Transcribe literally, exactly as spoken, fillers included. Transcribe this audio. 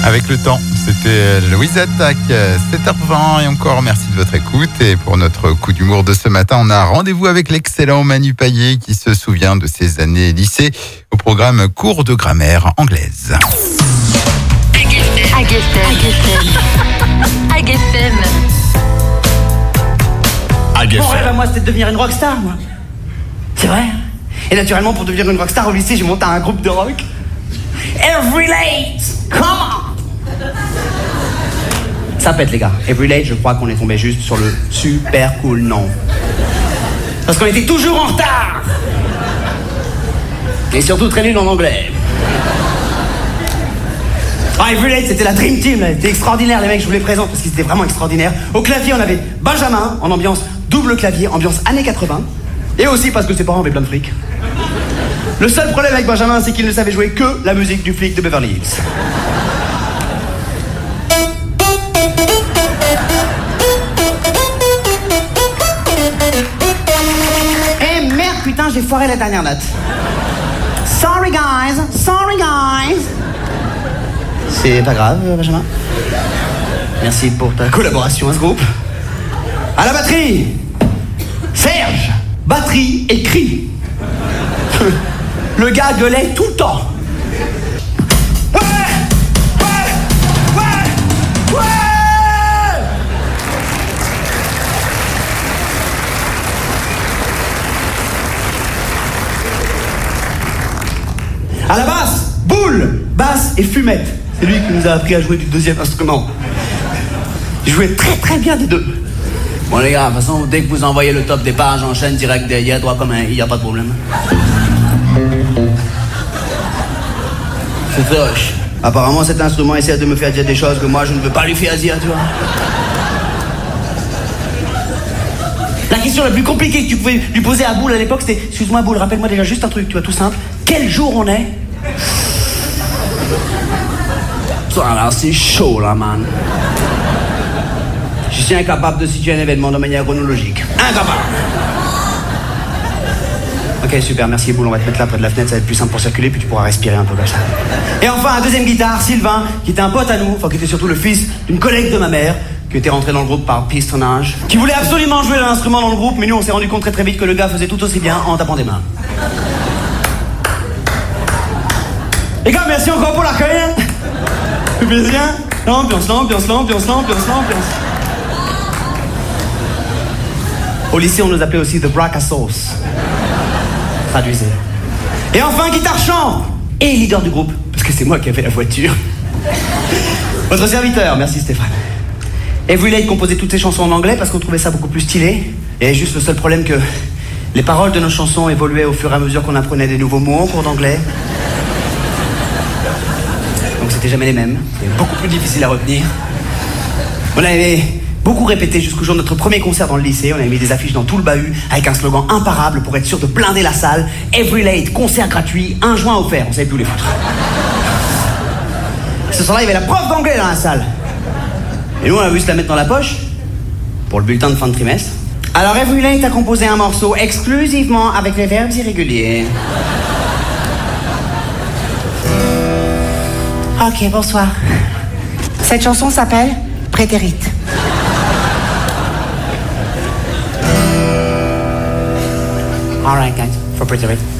Avec le temps, c'était Louise Attaque, sept heures vingt et encore merci de votre écoute. Et pour notre coup d'humour de ce matin, on a rendez-vous avec l'excellent Manu Payet qui se souvient de ses années lycée au programme cours de grammaire anglaise. Agafem. Mon rêve à moi, c'était de devenir une rockstar, moi. C'est vrai. Et naturellement, pour devenir une rockstar au lycée, j'ai monté un groupe de rock. Every Late, come on. Ça pète, les gars. Every Late, je crois qu'on est tombé juste sur le super cool nom. Parce qu'on était toujours en retard. Et surtout très nul en anglais. Ah, Every Late, c'était la Dream Team, là. C'était extraordinaire, les mecs, je vous les présente parce qu'ils étaient vraiment extraordinaires. Au clavier, on avait Benjamin, en ambiance double clavier, ambiance années quatre-vingts. Et aussi parce que ses parents avaient plein de fric. Le seul problème avec Benjamin, c'est qu'il ne savait jouer que la musique du flic de Beverly Hills. Eh merde, putain, j'ai foiré la dernière note. Sorry guys, sorry guys. C'est pas grave, Benjamin. Merci pour ta collaboration à ce groupe. À la batterie, Serge, batterie et cri. Le gars gueulait tout le temps. Ouais, ouais, ouais, ouais. À la basse, boule, basse et fumette. C'est lui qui nous a appris à jouer du deuxième instrument. Il jouait très très bien des deux. Bon les gars, de toute façon, dès que vous envoyez le top des pages, j'enchaîne direct derrière, droit comme un i, y a pas de problème. C'est troche. Apparemment, cet instrument essaie de me faire dire des choses que moi, je ne veux pas lui faire dire, tu vois. La question la plus compliquée que tu pouvais lui poser à Boule à l'époque, c'était « Excuse-moi, Boule, rappelle-moi déjà juste un truc, tu vois, tout simple. Quel jour on est ?» Là, c'est chaud, là, man. Je suis incapable de situer un événement de manière chronologique. Incapable. Ok, super, merci Boule, on va te mettre là près de la fenêtre, ça va être plus simple pour circuler, puis tu pourras respirer un peu comme ça. Et enfin, un deuxième guitare, Sylvain, qui était un pote à nous, enfin qui était surtout le fils d'une collègue de ma mère, qui était rentré dans le groupe par pistonnage, qui voulait absolument jouer l'instrument dans le groupe, mais nous on s'est rendu compte très très vite que le gars faisait tout aussi bien en tapant des mains. Les gars, merci encore pour l'accueil. Ça fait plaisir. L'ambiance, l'ambiance, l'ambiance, l'ambiance, l'ambiance. Au lycée, on nous appelait aussi The Braca Sauce. Traduisez. Et enfin, guitare-chant et leader du groupe, parce que c'est moi qui avais la voiture. Votre serviteur, merci Stéphane. Every Late composait toutes ses chansons en anglais parce qu'on trouvait ça beaucoup plus stylé. Et juste le seul problème que les paroles de nos chansons évoluaient au fur et à mesure qu'on apprenait des nouveaux mots en cours d'anglais. Donc c'était jamais les mêmes. C'était beaucoup plus difficile à retenir. On avait beaucoup répété jusqu'au jour de notre premier concert dans le lycée. On avait mis des affiches dans tout le bahut avec un slogan imparable pour être sûr de blinder la salle. Every Late, concert gratuit, un joint offert. On savait plus où les foutre. Ce soir-là, il y avait la prof d'anglais dans la salle. Et nous, on a vu se la mettre dans la poche pour le bulletin de fin de trimestre. Alors, Every Late a composé un morceau exclusivement avec les verbes irréguliers. Ok, bonsoir. Cette chanson s'appelle Prétérite. All right, guys, for Prétérite.